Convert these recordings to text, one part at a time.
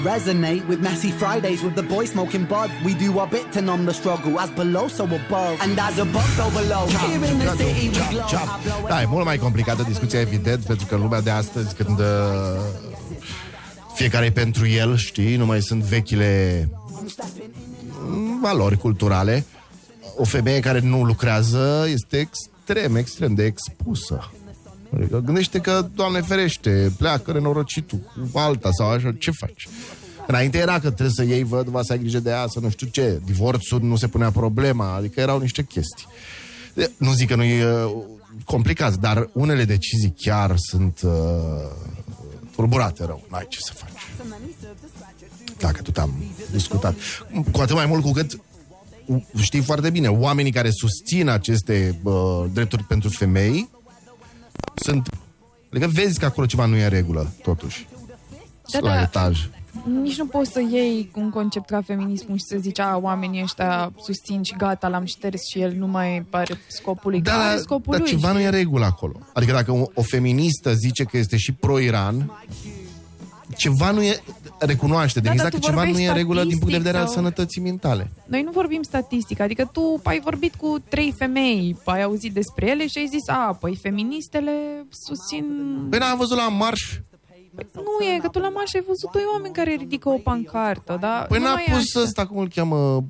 Resonate with messy Fridays with the boys smoking bud. We do our bit to numb the struggle, as below so above, and as above so below. Here in the city we glow. Da, e mult mai complicată discuția, evident, pentru că în lumea de astăzi, când fiecare e pentru el, știi, nu mai sunt vechile valori culturale. O femeie care nu lucrează este extrem de expusă. Adică gândește că, Doamne ferește, pleacă nenorocitul cu alta sau așa, ce faci? Înainte era că trebuie să iei văduva, să ai grijă de ea, să nu știu ce, divorțul nu se punea problema, adică erau niște chestii. Nu zic că nu e complicat, dar unele decizii chiar sunt tulburate rău, n-ai ce să faci. Dacă tot am discutat. Cu atât mai mult cu cât știi foarte bine, oamenii care susțin aceste drepturi pentru femei sunt... Adică vezi că acolo ceva nu e în regulă, totuși. La etaj. Nici nu poți să iei un concept ca feminismul și să zici, oamenii ăștia susțin și gata, l-am șters și el nu mai pare scopul lui. Da, scopul dar lui ceva nu e în regulă acolo. Adică dacă o feministă zice că este și pro-Iran, ceva nu e... Recunoaște, dacă ceva nu e în regulă din punct de vedere al sănătății mentale. Noi nu vorbim statistic, adică tu ai vorbit cu 3 femei, ai auzit despre ele și ai zis, păi feministele susțin... Păi n-am văzut la marș. Păi nu e, că tu la marș ai văzut 2 oameni care ridică o pancartă, da? Păi n-a pus ăsta, cum îl cheamă,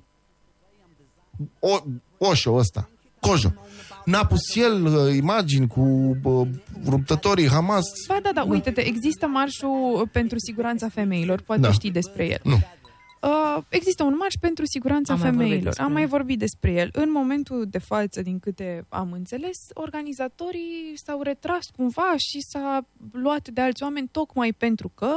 Oșo ăsta, Cojo. N-a pus el imagini cu luptătorii Hamas. Da, uite-te, există marșul pentru siguranța femeilor, poate știi despre el. Nu. Există un marș pentru siguranța femeilor. Am mai vorbit despre el. În momentul de față, din câte am înțeles, organizatorii s-au retras cumva și s-a luat de alți oameni tocmai pentru că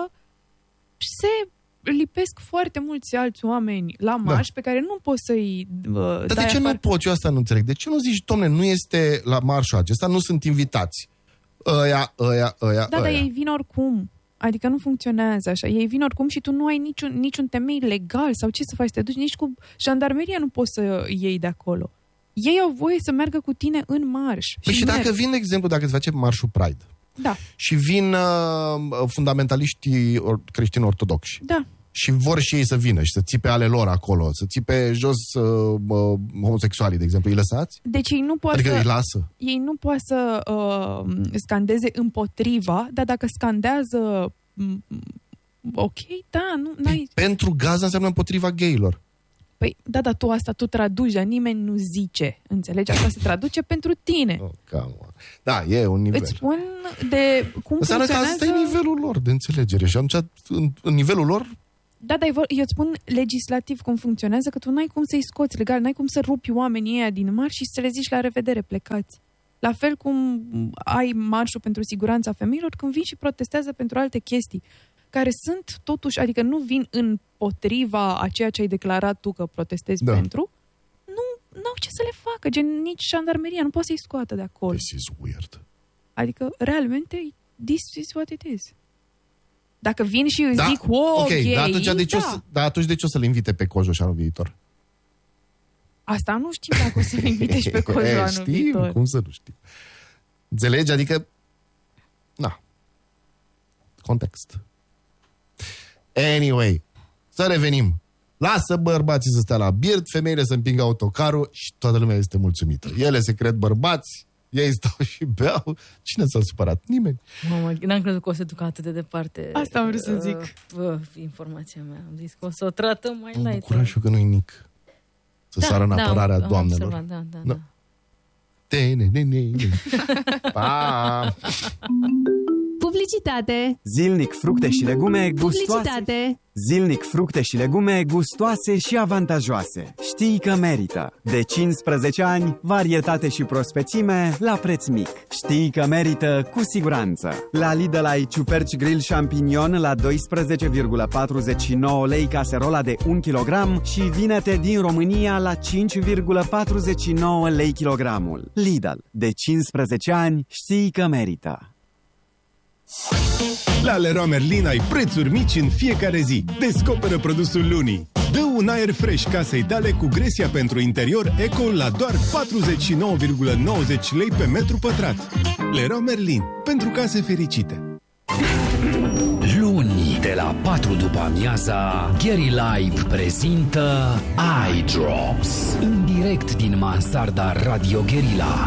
se lipesc foarte mulți alți oameni la marș pe care nu poți să-i Dar de ce nu poți? Eu asta nu înțeleg. De ce nu zici, dom'le, nu este la marșul acesta, nu sunt invitați? Ăia. Dar ei vin oricum. Adică nu funcționează așa. Ei vin oricum și tu nu ai niciun temei legal sau ce să faci, să te duci, nici cu jandarmeria nu poți să iei de acolo. Ei au voie să meargă cu tine în marș. Păi și dacă vin, de exemplu, dacă îți face marșul Pride. Da. Și vin fundamentaliștii creștini ortodoxi. Da. Și vor și ei să vină și să țipe ale lor acolo, să țipe jos homosexualii, de exemplu, îi lăsați? Deci ei nu poate adică îi lasă? Ei nu poate să scandeze împotriva, dar dacă scandează ok, da, nu n-ai... Pentru Gaza înseamnă împotriva gayilor. Păi, dar tu traduci, dar nimeni nu zice, înțelegi? Asta se traduce pentru tine. Da, e un nivel. Îți spun de cum funcționează... Că asta e nivelul lor de înțelegere și atunci, în nivelul lor... Da, dar eu îți spun legislativ cum funcționează, că tu n-ai cum să-i scoți legal, n-ai cum să rupi oamenii ăia din marș și să le zici la revedere, plecați. La fel cum ai marșul pentru siguranța femeilor, când vin și protestează pentru alte chestii, care sunt totuși, adică nu vin împotriva a ceea ce ai declarat tu că protestezi pentru, nu au ce să le facă, gen nici jandarmeria nu poate să-i scoată de acolo. This is weird. Adică, realmente, this is what it is. Dacă vin și zic, dar atunci de ce o să-l invite pe Cojo și anul viitor? Asta nu știu dacă o să-l invite și pe Cojo anul viitor. Cum să nu știu. Înțelegi? Adică, context. Anyway, să revenim. Lasă bărbații să stea la birt, femeile să împingă autocarul și toată lumea este mulțumită. Ele se cred bărbați, ei stau și beau. Cine s-a supărat? Nimeni. N-am crezut că o să ducă atât de departe. Asta am vrut să zic. Informația mea. Am zis că o să o tratăm mai light. Mă bucura și eu că nu-i nic. Să sară în apărarea doamnelor. Da. Pa! Publicitate. Zilnic fructe și legume gustoase. Publicitate. Zilnic fructe și legume gustoase și avantajoase. Știi că merită. De 15 ani, varietate și prospețime la preț mic. Știi că merită cu siguranță. La Lidl ai ciuperci grill champignon la 12,49 lei caserola de 1 kg și vinete din România la 5,49 lei kilogramul. Lidl. De 15 ani, știi că merită. La Leroy Merlin ai prețuri mici în fiecare zi. Descoperă produsul lunii. Dă un aer fresh casei tale cu gresia pentru interior Eco la doar 49,90 lei pe metru pătrat. Leroy Merlin. Pentru case fericite. Luni De la 4 după amiaza, Gary Live prezintă Eye Drops, în direct din mansarda Radio Guerilla.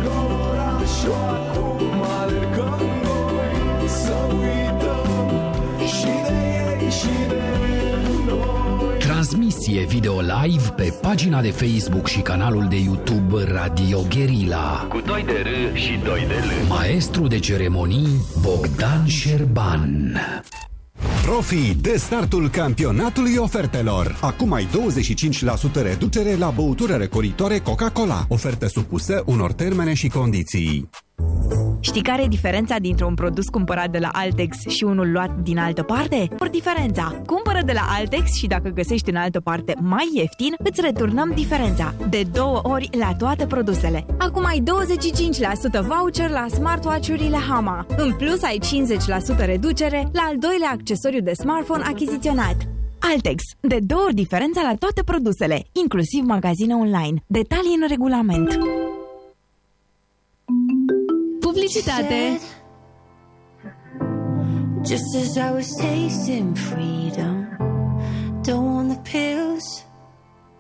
Transmisie video live pe pagina de Facebook și canalul de YouTube Radio Guerilla. Cu 2 de R și 2 de L. Maestru de ceremonii Bogdan Șerban. Profii de startul campionatului ofertelor. Acum ai 25% reducere la băutură răcoritoare Coca-Cola. Ofertă supusă unor termene și condiții. Știi care e diferența dintre un produs cumpărat de la Altex și unul luat din altă parte? Ori diferența. Cumpără de la Altex și dacă găsești în altă parte mai ieftin, îți returnăm diferența. De 2 ori la toate produsele. Acum ai 25% voucher la smartwatch-urile Hama. În plus ai 50% reducere la al doilea accesoriu de smartphone achiziționat. Altex. De 2 ori diferența la toate produsele, inclusiv magazine online. Detalii în regulament. Publicitate. Just as I was tasting freedom, don't want the pills